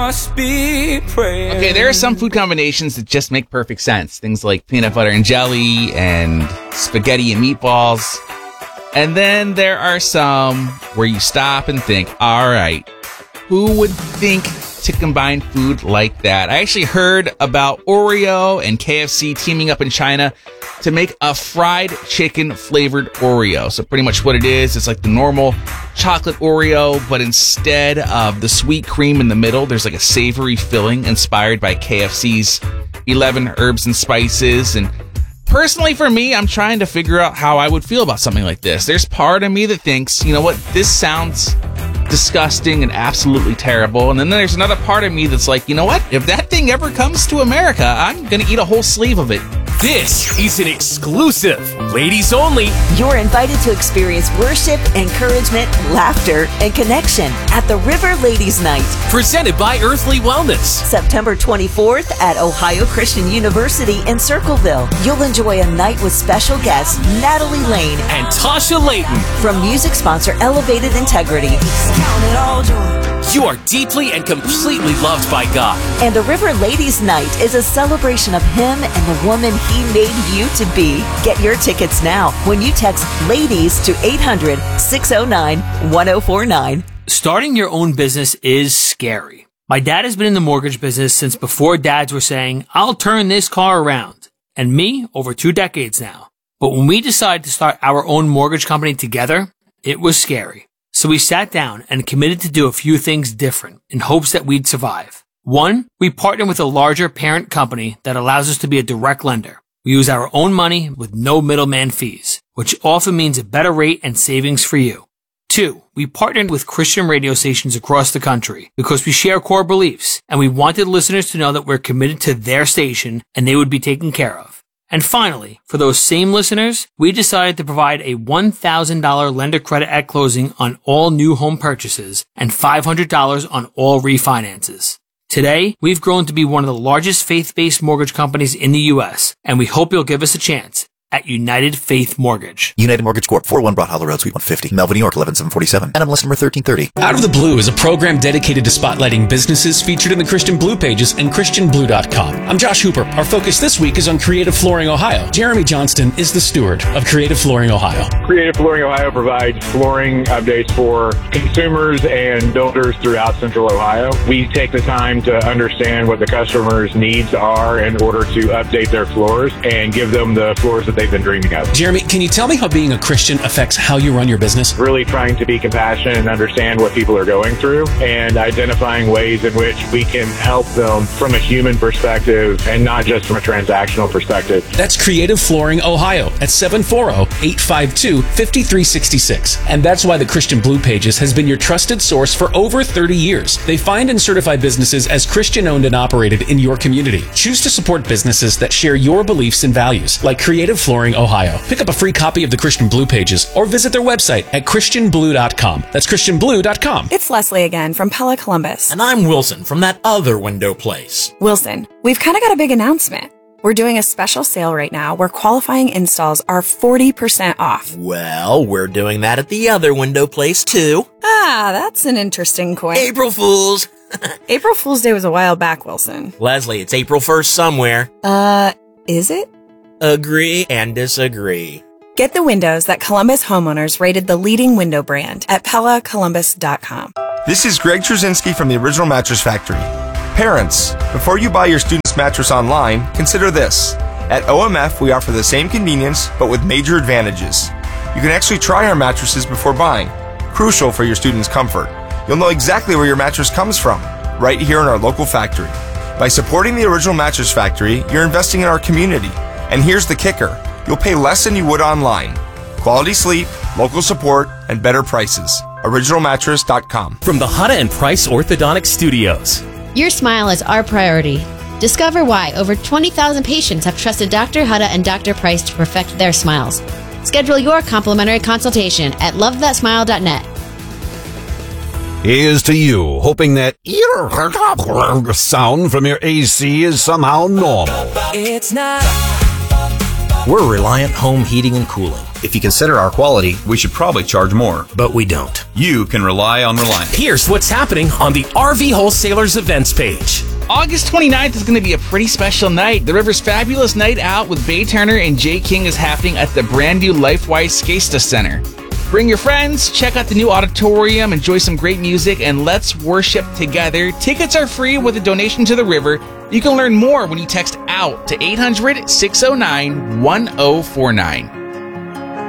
Must be praying. Okay, there are some food combinations that just make perfect sense. Things like peanut butter and jelly and spaghetti and meatballs. And then there are some where you stop and think, all right, who would think to combine food like that? I actually heard about Oreo and KFC teaming up in China to make a fried chicken flavored Oreo. So pretty much what it is, it's like the normal chocolate Oreo, but instead of the sweet cream in the middle, there's like a savory filling inspired by KFC's 11 herbs and spices. And personally for me, I'm trying to figure out how I would feel about something like this. There's part of me that thinks, you know what, this sounds disgusting and absolutely terrible. And then there's another part of me that's like, you know what, if that thing ever comes to America, I'm gonna eat a whole sleeve of it. This is an exclusive, ladies only. You're invited to experience worship, encouragement, laughter, and connection at the River Ladies Night. Presented by Earthly Wellness. September 24th at Ohio Christian University in Circleville. You'll enjoy a night with special guests Natalie Lane and Tasha Layton. From music sponsor Elevated Integrity. You are deeply and completely loved by God. And the River Ladies Night is a celebration of Him and the woman He made you to be. Get your tickets now when you text LADIES to 800-609-1049. Starting your own business is scary. My dad has been in the mortgage business since before dads were saying, I'll turn this car around. And me, over 2 decades now. But when we decided to start our own mortgage company together, it was scary. So we sat down and committed to do a few things different in hopes that we'd survive. 1, we partner with a larger parent company that allows us to be a direct lender. We use our own money with no middleman fees, which often means a better rate and savings for you. 2, we partnered with Christian radio stations across the country because we share core beliefs and we wanted listeners to know that we're committed to their station and they would be taken care of. And finally, for those same listeners, we decided to provide a $1,000 lender credit at closing on all new home purchases and $500 on all refinances. Today, we've grown to be one of the largest faith-based mortgage companies in the U.S., and we hope you'll give us a chance at United Faith Mortgage. United Mortgage Corp. 401 Broad Hollow Road, Suite 150, Melville, New York, 11747. NMLS number 1330. Out of the Blue is a program dedicated to spotlighting businesses featured in the Christian Blue pages and ChristianBlue.com. I'm Josh Hooper. Our focus this week is on Creative Flooring Ohio. Jeremy Johnston is the steward of Creative Flooring Ohio. Creative Flooring Ohio provides flooring updates for consumers and builders throughout Central Ohio. We take the time to understand what the customers' needs are in order to update their floors and give them the floors that they've been dreaming of. Jeremy, can you tell me how being a Christian affects how you run your business? Really trying to be compassionate and understand what people are going through and identifying ways in which we can help them from a human perspective and not just from a transactional perspective. That's Creative Flooring Ohio at 740-852-5366. And that's why the Christian Blue Pages has been your trusted source for over 30 years. They find and certify businesses as Christian-owned and operated in your community. Choose to support businesses that share your beliefs and values, like Creative Flooring Ohio. Pick up a free copy of the Christian Blue Pages or visit their website at ChristianBlue.com. That's ChristianBlue.com. It's Leslie again from Pella Columbus. And I'm Wilson from that other window place. Wilson, we've kind of got a big announcement. We're doing a special sale right now where qualifying installs are 40% off. Well, we're doing that at the other window place too. Ah, that's an interesting coin. April Fools! April Fool's Day was a while back, Wilson. Leslie, it's April 1st somewhere. Is it? Agree and disagree. Get the windows that Columbus homeowners rated the leading window brand at PellaColumbus.com. This is Greg Trzynski from the Original Mattress Factory. Parents, before you buy your student's mattress online, consider this. At OMF, we offer the same convenience, but with major advantages. You can actually try our mattresses before buying, crucial for your student's comfort. You'll know exactly where your mattress comes from, right here in our local factory. By supporting the Original Mattress Factory, you're investing in our community. And here's the kicker. You'll pay less than you would online. Quality sleep, local support, and better prices. OriginalMattress.com. From the Hutta and Price Orthodontic Studios. Your smile is our priority. Discover why over 20,000 patients have trusted Dr. Hutta and Dr. Price to perfect their smiles. Schedule your complimentary consultation at lovethatsmile.net. Here's to you, hoping that sound from your AC is somehow normal. It's not We're Reliant Home Heating and Cooling. If you consider our quality, we should probably charge more. But we don't. You can rely on Reliant. Here's what's happening on the RV Wholesalers events page. August 29th is going to be a pretty special night. The River's Fabulous Night Out with Bay Turner and Jay King is happening at the brand new LifeWise Skesta Center. Bring your friends, check out the new auditorium, enjoy some great music, and let's worship together. Tickets are free with a donation to the river. You can learn more when you text OUT to 800-609-1049.